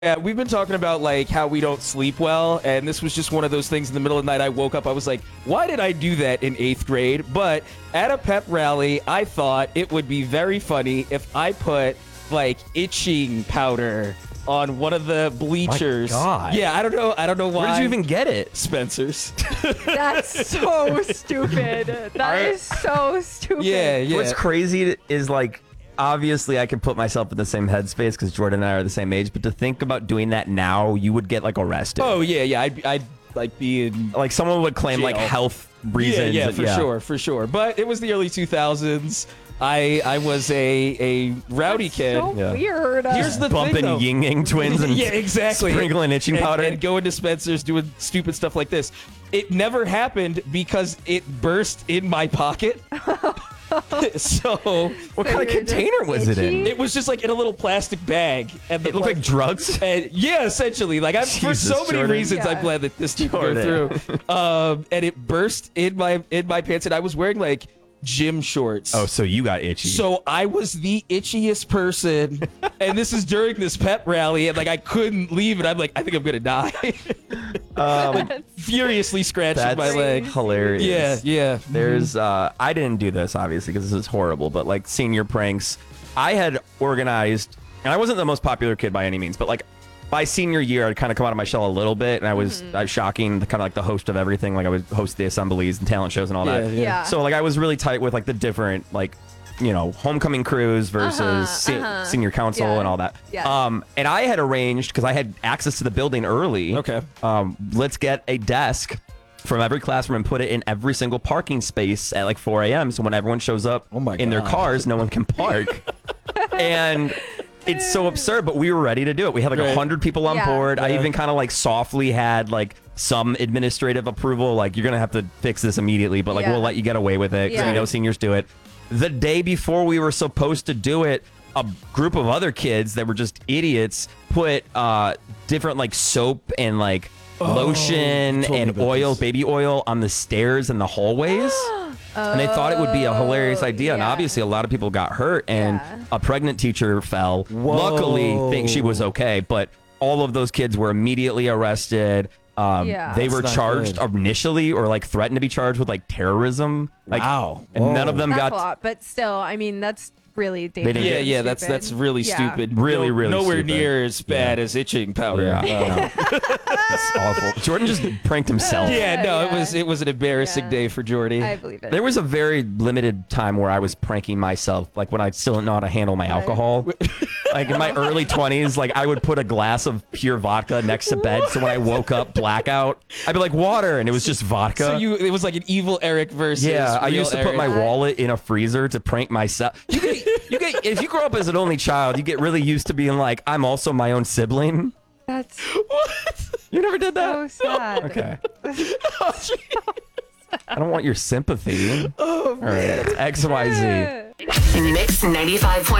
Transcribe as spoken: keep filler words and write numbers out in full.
Yeah, we've been talking about like how we don't sleep well, and this was just one of those things. In the middle of the night, I woke up. I was like, "Why did I do that in eighth grade?" But at a pep rally, I thought it would be very funny if I put like itching powder on one of the bleachers. My God. Yeah, I don't know. I don't know why. Where did you even get it? Spencer's. That's so stupid. That is so stupid. Yeah, yeah. What's crazy is like, obviously I can put myself in the same headspace because Jordan and I are the same age, but to think about doing that now, you would get like arrested. Oh yeah, yeah. I'd, I'd like be in Like someone would claim like jail. health reasons. Yeah, yeah, for sure, for sure. But it was the early two thousands. I I was a a rowdy That's kid. so Yeah. weird. Here's the Bumping thing, though. Ying Yang twins and yeah, exactly. sprinkling itching and, powder. and going to Spencer's doing stupid stuff like this. It never happened because it burst in my pocket. So What So kind of you're just container was it in? itchy? it was just like in a little plastic bag, and the It looked like pla- drugs. and yeah, essentially, like I, for Jesus, so many Jordan. reasons, I'm Yeah. glad that this didn't go Jordan. through. Um, and it burst in my in my pants, and I was wearing like gym shorts. Oh, so you got itchy. So I was the itchiest person, and this is during this pep rally, and like I couldn't leave, and I'm like, I think I'm gonna die. um, Furiously scratching that's my leg. hilarious. Yeah, yeah. There's, uh, I didn't do this obviously because this is horrible, but like senior pranks, I had organized, and I wasn't the most popular kid by any means, but like by senior year, I'd kind of come out of my shell a little bit, and I was, I was shocking, kind of like the host of everything. Like I would host the assemblies and talent shows and all that. Yeah, yeah. Yeah. So like I was really tight with like the different like, you know, homecoming crews versus Uh-huh, se- uh-huh. senior council Yeah. and all that. Yeah. Um, and I had arranged because I had access to the building early. Okay. Um, let's get a desk from every classroom and put it in every single parking space at like four a m So when everyone shows up Oh my in their God. cars, no one can park. And it's so absurd, but we were ready to do it. We had like a Right. hundred people on Yeah. board. I Yeah. even kind of like softly had like some administrative approval, like you're gonna have to fix this immediately, but like Yeah. we'll let you get away with it because Yeah. we know seniors do it. The day before we were supposed to do it, a group of other kids that were just idiots put uh different like soap and like lotion you told me and about oil, this. baby oil on the stairs and the hallways. And they thought it would be a hilarious idea, and yeah. obviously a lot of people got hurt, and Yeah. a pregnant teacher fell. Whoa. Luckily, think she was okay, but all of those kids were immediately arrested. Um, Yeah. they That's were not charged good. initially, or like threatened to be charged with like terrorism. Like, Wow. and none of Whoa. them That's got a lot, but still, I mean, that's really didn't dangerous. get- Yeah, and yeah, that's stupid. that's really Yeah. stupid. Really, No- really nowhere stupid. near as bad as itching powder. Yeah, Uh, no. That's awful. Jordan just pranked himself. yeah, no, it Yeah. was it was an embarrassing Yeah. day for Jordy. I believe it. There was a very limited time where I was pranking myself, like when I still didn't know how to handle my alcohol. Like in my early twenties, like I would put a glass of pure vodka next to bed, so when I woke up blackout, I'd be like water, and it was just vodka. So you, it was like an evil Eric versus. yeah, I real used to put Eric. my wallet in a freezer to prank myself. You get, you get, if you grow up as an only child, you get really used to being like, I'm also my own sibling. That's You never did so that? sad. Okay. I don't want your sympathy. Oh, All right, it's X Y Z. Mix ninety-five point